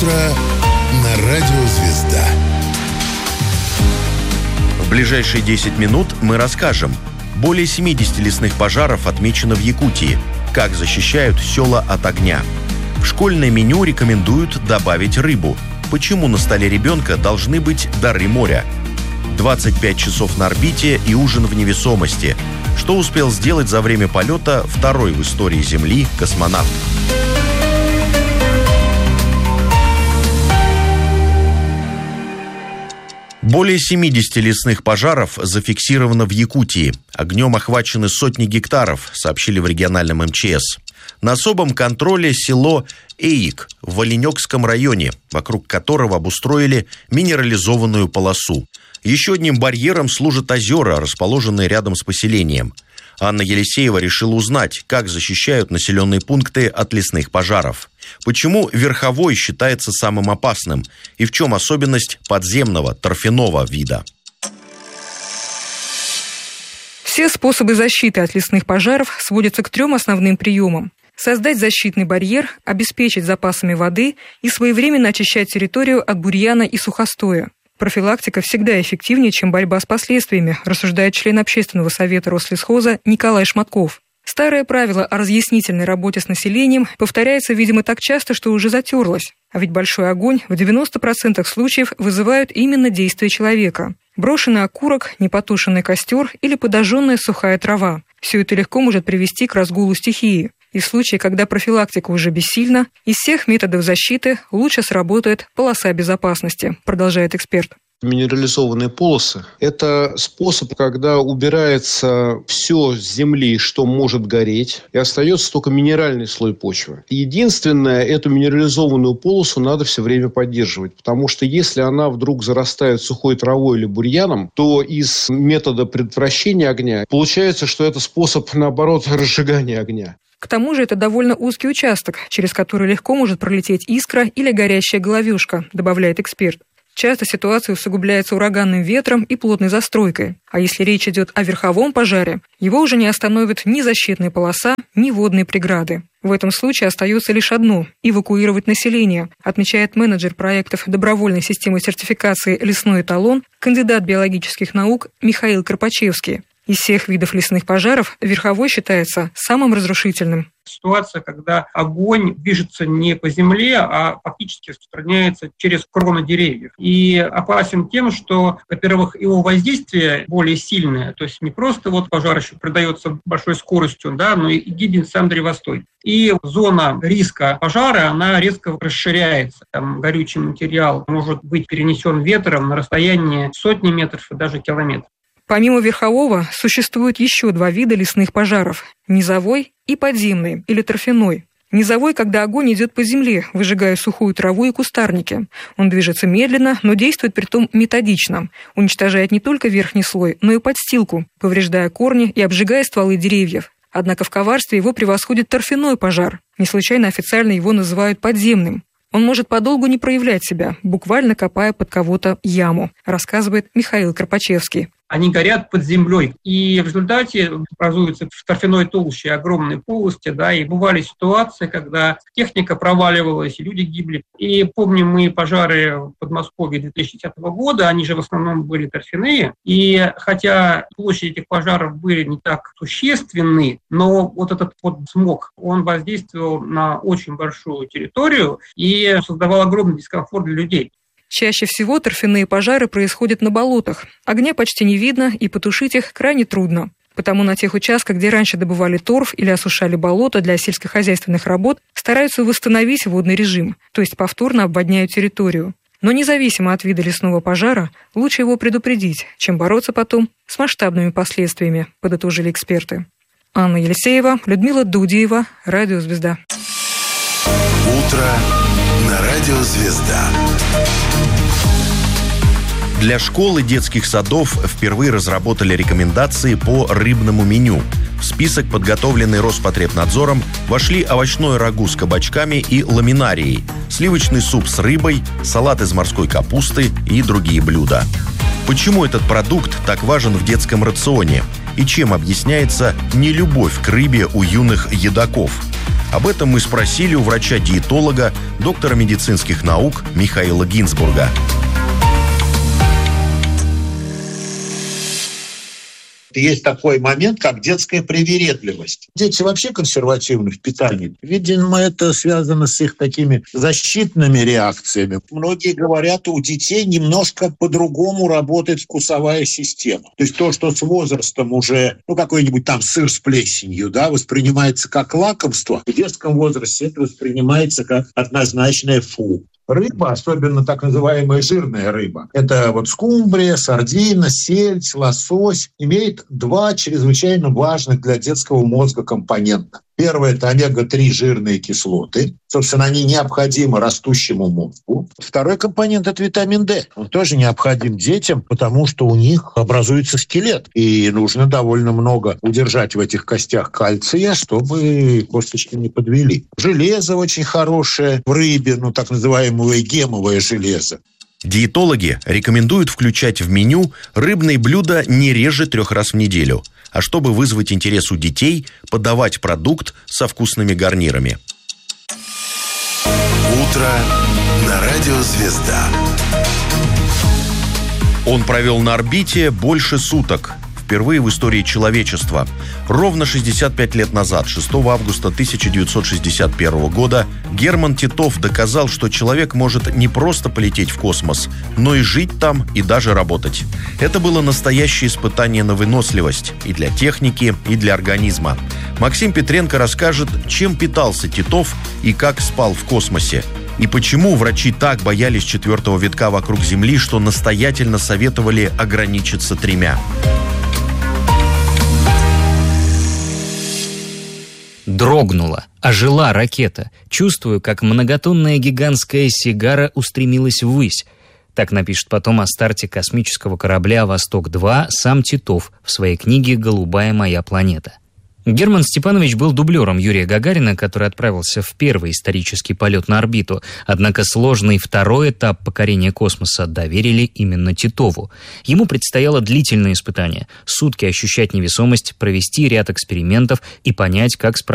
Утро на радио «Звезда». В ближайшие 10 минут мы расскажем. Более 70 лесных пожаров отмечено в Якутии. Как защищают села от огня. В школьное меню рекомендуют добавить рыбу. Почему на столе ребенка должны быть дары моря? 25 часов на орбите и ужин в невесомости. Что успел сделать за время полета второй в истории Земли космонавт? Более 70 лесных пожаров зафиксировано в Якутии. Огнем охвачены сотни гектаров, сообщили в региональном МЧС. На особом контроле село Эик в Оленёкском районе, вокруг которого обустроили минерализованную полосу. Еще одним барьером служат озера, расположенные рядом с поселением. Анна Елисеева решила узнать, как защищают населенные пункты от лесных пожаров. Почему верховой считается самым опасным и в чем особенность подземного торфяного вида? Все способы защиты от лесных пожаров сводятся к 3 основным приемам. Создать защитный барьер, обеспечить запасами воды и своевременно очищать территорию от бурьяна и сухостоя. Профилактика всегда эффективнее, чем борьба с последствиями, рассуждает член Общественного совета Рослесхоза Николай Шматков. Старое правило о разъяснительной работе с населением повторяется, видимо, так часто, что уже затерлось. А ведь большой огонь в 90% случаев вызывают именно действия человека. Брошенный окурок, непотушенный костер или подожженная сухая трава. Все это легко может привести к разгулу стихии. И в случае, когда профилактика уже бессильна, из всех методов защиты лучше сработает полоса безопасности, продолжает эксперт. Минерализованные полосы – это способ, когда убирается все с земли, что может гореть, и остается только минеральный слой почвы. Единственное, эту минерализованную полосу надо все время поддерживать, потому что если она вдруг зарастает сухой травой или бурьяном, то из метода предотвращения огня получается, что это способ, наоборот, разжигания огня. К тому же это довольно узкий участок, через который легко может пролететь искра или горящая головешка, добавляет эксперт. Часто ситуация усугубляется ураганным ветром и плотной застройкой. А если речь идет о верховом пожаре, его уже не остановит ни защитная полоса, ни водные преграды. В этом случае остается лишь одно – эвакуировать население, отмечает менеджер проектов добровольной системы сертификации «Лесной эталон», кандидат биологических наук Михаил Карпачевский. Из всех видов лесных пожаров верховой считается самым разрушительным. Ситуация, когда огонь движется не по земле, а фактически распространяется через кроны деревьев. И опасен тем, что, во-первых, его воздействие более сильное. То есть не просто пожар еще придается большой скоростью, но и гибнет сам древостой. И зона риска пожара, она резко расширяется. Там горючий материал может быть перенесен ветром на расстояние сотни метров и даже километров. Помимо верхового, существует еще 2 вида лесных пожаров – низовой и подземный, или торфяной. Низовой, когда огонь идет по земле, выжигая сухую траву и кустарники. Он движется медленно, но действует притом методично. Уничтожает не только верхний слой, но и подстилку, повреждая корни и обжигая стволы деревьев. Однако в коварстве его превосходит торфяной пожар. Не случайно официально его называют подземным. Он может подолгу не проявлять себя, буквально копая под кого-то яму, рассказывает Михаил Карпачевский. Они горят под землей. И в результате образуются в торфяной толще огромные полости, и бывали ситуации, когда техника проваливалась, и люди гибли. И помним мы пожары в Подмосковье 2010 года, они же в основном были торфяные. И хотя площади этих пожаров были не так существенны, но этот смог, он воздействовал на очень большую территорию и создавал огромный дискомфорт для людей. Чаще всего торфяные пожары происходят на болотах. Огня почти не видно, и потушить их крайне трудно. Потому на тех участках, где раньше добывали торф или осушали болото для сельскохозяйственных работ, стараются восстановить водный режим, то есть повторно обводняют территорию. Но независимо от вида лесного пожара, лучше его предупредить, чем бороться потом с масштабными последствиями, подытожили эксперты. Анна Елисеева, Людмила Дудиева, Радио «Звезда». Утро на радио «Звезда». Для школ и детских садов впервые разработали рекомендации по рыбному меню. В список, подготовленный Роспотребнадзором, вошли овощное рагу с кабачками и ламинарией, сливочный суп с рыбой, салат из морской капусты и другие блюда. Почему этот продукт так важен в детском рационе? И чем объясняется нелюбовь к рыбе у юных едоков? Об этом мы спросили у врача-диетолога, доктора медицинских наук Михаила Гинзбурга. Есть такой момент, как детская привередливость. Дети вообще консервативны в питании. Видимо, это связано с их такими защитными реакциями. Многие говорят, у детей немножко по-другому работает вкусовая система. То есть то, что с возрастом уже, какой-нибудь там сыр с плесенью, воспринимается как лакомство, в детском возрасте это воспринимается как однозначное фу. Рыба, особенно так называемая жирная рыба, это скумбрия, сардина, сельдь, лосось, имеет два чрезвычайно важных для детского мозга компонента. Первое – это омега-3 жирные кислоты. Собственно, они необходимы растущему мозгу. Второй компонент – это витамин D. Он тоже необходим детям, потому что у них образуется скелет. И нужно довольно много удержать в этих костях кальция, чтобы косточки не подвели. Железо очень хорошее в рыбе, так называемое гемовое железо. Диетологи рекомендуют включать в меню рыбные блюда не реже 3 раз в неделю, а чтобы вызвать интерес у детей, подавать продукт со вкусными гарнирами. Утро на радио «Звезда». Он провел на орбите больше суток. Впервые в истории человечества. Ровно 65 лет назад, 6 августа 1961 года, Герман Титов доказал, что человек может не просто полететь в космос, но и жить там, и даже работать. Это было настоящее испытание на выносливость и для техники, и для организма. Максим Петренко расскажет, чем питался Титов и как спал в космосе. И почему врачи так боялись 4-го витка вокруг Земли, что настоятельно советовали ограничиться 3. Дрогнула, ожила ракета. Чувствую, как многотонная гигантская сигара устремилась ввысь. Так напишет потом о старте космического корабля «Восток-2» сам Титов в своей книге «Голубая моя планета». Герман Степанович был дублером Юрия Гагарина, который отправился в первый исторический полет на орбиту. Однако сложный второй этап покорения космоса доверили именно Титову. Ему предстояло длительное испытание – сутки ощущать невесомость, провести ряд экспериментов и понять, как справляться